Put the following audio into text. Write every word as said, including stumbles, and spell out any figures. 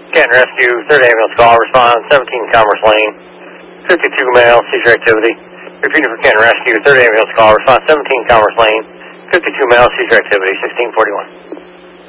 Canton Rescue, third ambulance call, respond seventeen Commerce Lane, fifty-two male, seizure activity. Repeating for Canton Rescue, third ambulance call, respond seventeen Commerce Lane, fifty-two male, seizure activity, sixteen forty-one.